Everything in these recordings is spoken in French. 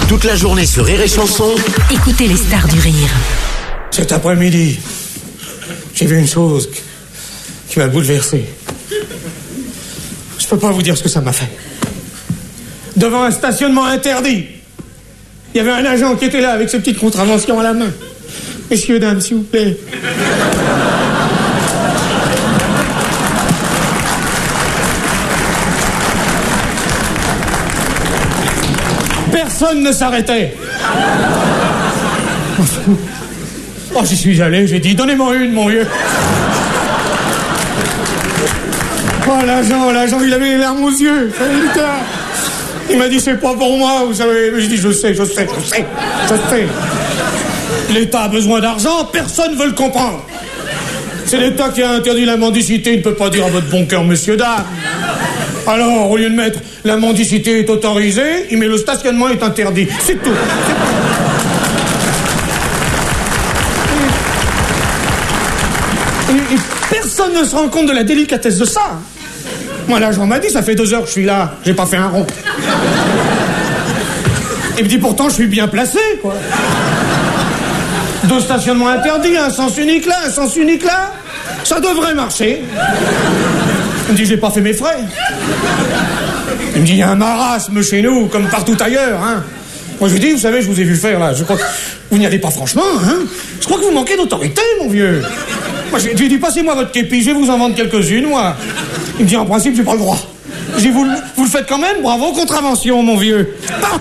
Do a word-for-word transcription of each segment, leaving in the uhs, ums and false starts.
Toute la journée sur Rire et Chanson. Écoutez les stars du rire. Cet après-midi, j'ai vu une chose qui m'a bouleversé. Je peux pas vous dire ce que ça m'a fait. Devant un stationnement interdit, il y avait un agent qui était là avec ses petites contraventions à la main. Messieurs, dames, s'il vous plaît. Personne ne s'arrêtait. Oh, j'y suis allé, j'ai dit, donnez-moi une, mon vieux. Oh, l'agent, l'agent, il avait les larmes aux yeux. Il m'a dit, c'est pas pour moi, vous savez. J'ai dit, je sais, je sais, je sais, je sais. L'État a besoin d'argent, personne ne veut le comprendre. C'est l'État qui a interdit la mendicité, il ne peut pas dire à votre bon cœur, monsieur, dame. Alors, au lieu de mettre la mendicité est autorisée, il met le stationnement est interdit. C'est tout. Et, et personne ne se rend compte de la délicatesse de ça. Moi, l'agent m'a dit, ça fait deux heures que je suis là, j'ai pas fait un rond. Il me dit, pourtant, je suis bien placé, quoi. Deux stationnements interdits, un sens unique là, un sens unique là. Ça devrait marcher. Il me dit, j'ai pas fait mes frais. Il me dit, il y a un marasme chez nous, comme partout ailleurs, hein. Moi, je lui dis, vous savez, je vous ai vu faire, là. Je crois que vous n'y allez pas franchement, hein. Je crois que vous manquez d'autorité, mon vieux. Moi, je lui dis, passez-moi votre képi, je vais vous en vendre quelques-unes, moi. Il me dit, en principe, j'ai pas le droit. Je dis, vous, vous le faites quand même, bravo, contravention, mon vieux. Paf.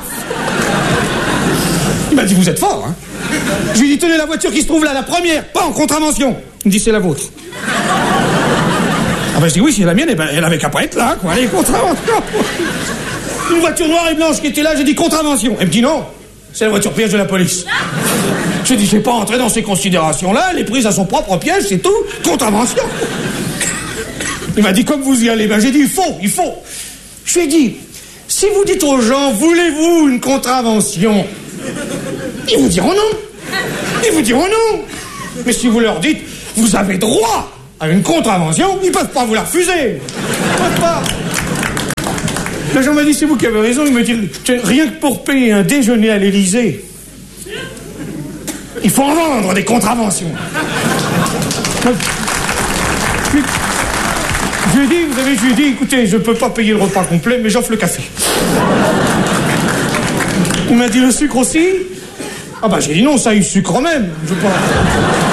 Il m'a dit, vous êtes fort, hein. Je lui dis, tenez la voiture qui se trouve là, la première, pas en contravention. Il me dit, c'est la vôtre. Ah ben je dis, oui, c'est la mienne, et ben, elle avait qu'à pas être là, quoi. Allez, contravention. Une voiture noire et blanche qui était là, j'ai dit, contravention. Elle me dit, non, c'est la voiture piège de la police. J'ai dit, j'ai pas entré dans ces considérations-là, elle est prise à son propre piège, c'est tout, contravention. Il m'a dit, comme vous y allez, ben j'ai dit, il faut, il faut. Je lui ai dit, si vous dites aux gens, voulez-vous une contravention, ils vous diront non. Ils vous diront non. Mais si vous leur dites, vous avez droit à une contravention, ils peuvent pas vous la refuser. Ils peuvent pas. L'agent m'a dit, c'est vous qui avez raison. Il me dit, rien que pour payer un déjeuner à l'Élysée, il faut en vendre des contraventions. Je lui ai dit, vous avez, je lui ai dit, écoutez, je peux pas payer le repas complet, mais j'offre le café. Il m'a dit, le sucre aussi? Ah bah j'ai dit non, ça il sucre même. Je veux pas...